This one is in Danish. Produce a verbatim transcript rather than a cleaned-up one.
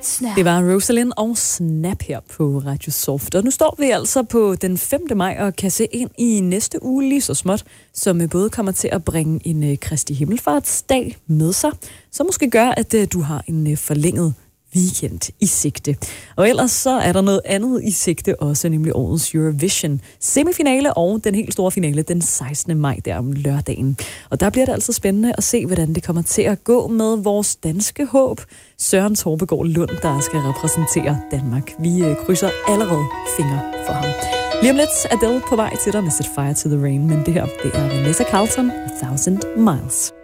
Snap. Det var Rosalind og Snap her på Radio Soft. Og nu står vi altså på den femte maj og kan se ind i næste uge lige så småt, som både kommer til at bringe en Kristi Himmelfartsdag med sig, som måske gør, at du har en forlænget weekend i sigte. Og ellers så er der noget andet i sigte også, nemlig årets Eurovision semifinale og den helt store finale den sekstende maj der om lørdagen. Og der bliver det altså spændende at se, hvordan det kommer til at gå med vores danske håb, Søren Torbegaard Lund, der skal repræsentere Danmark. Vi krydser allerede fingre for ham. Lige om lidt er Adele på vej til dig med Set Fire to the Rain, men det her, det er Vanessa Carlton, A Thousand Miles.